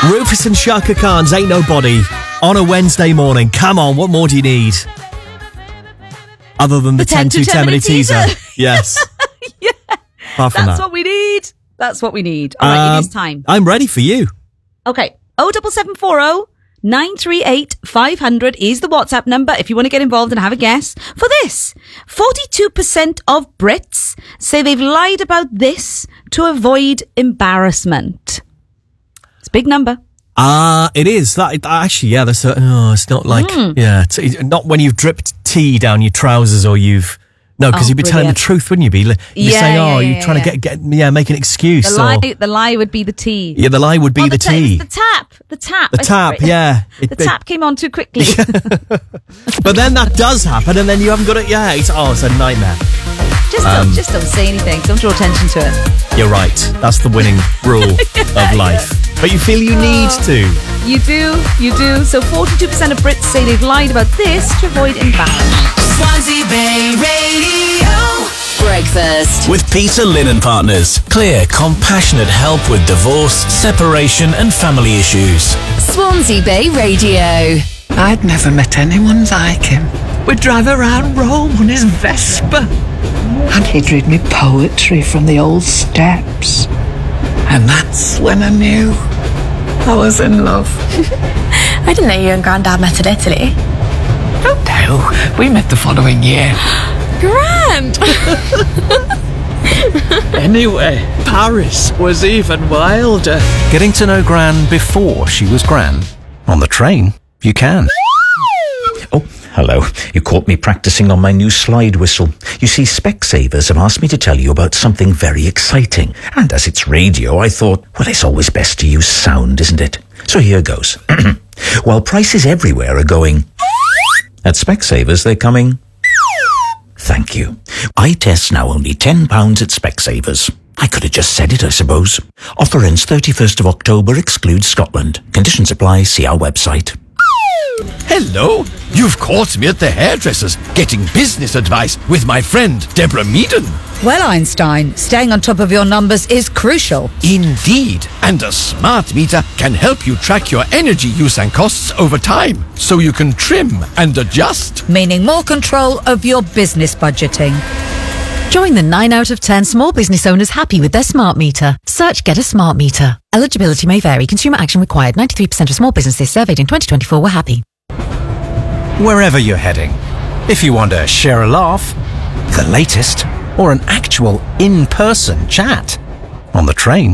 Rufus and Shaka Khan's Ain't Nobody on a Wednesday morning. Come on, what more do you need? Other than the 10 to 10 minute teaser. Yes. Yeah. Apart from That's that. what we need. That's what we need. All right, it is time. I'm ready for you. Okay. 07740 938 500 is the WhatsApp number if you want to get involved and have a guess. For this, 42% of Brits say they've lied about this to avoid embarrassment. It's a big number. It is. That actually, yeah, that's it's not like, it's not when you've dripped tea down your trousers or you've... No, because you'd be telling the truth, wouldn't you? You'd be saying, you're trying to make an excuse. The lie would be the tea. Yeah, the lie would be the tea. The tap. The tap, yeah. The tap came on too quickly. But then that does happen, and then you haven't got it. Yeah, it's a nightmare. Just don't say anything. Don't draw attention to it. You're right. That's the winning rule of life. But you feel you need to. You do. So 42% of Brits say they've lied about this to avoid embarrassment. Swansea Bay Radio. Breakfast with Peter Linen Partners. Clear, compassionate help with divorce, separation and family issues. Swansea Bay Radio. I'd never met anyone like him. We'd drive around Rome on his Vespa. And he'd read me poetry from the old steps. And that's when I knew I was in love. I didn't know you and Grandad met in Italy. Oh no, we met the following year. Grand! Anyway, Paris was even wilder. Getting to know Gran before she was Gran. On the train, you can. Oh, hello. You caught me practicing on my new slide whistle. You see, Specsavers have asked me to tell you about something very exciting. And as it's radio, I thought, well, it's always best to use sound, isn't it? So here goes. While prices everywhere are going... At Specsavers, they're coming... Thank you. Eye tests now only £10 at Specsavers. I could have just said it, I suppose. Offer ends 31st of October, excludes Scotland. Conditions apply, see our website. Hello, you've caught me at the hairdresser's getting business advice with my friend Deborah Meaden. Well, Einstein, staying on top of your numbers is crucial. Indeed, and a smart meter can help you track your energy use and costs over time, so you can trim and adjust. Meaning more control of your business budgeting. Join the 9 out of 10 small business owners happy with their smart meter. Search Get a Smart Meter. Eligibility may vary. Consumer action required. 93% of small businesses surveyed in 2024 were happy. Wherever you're heading, if you want to share a laugh, the latest, or an actual in-person chat, on the train,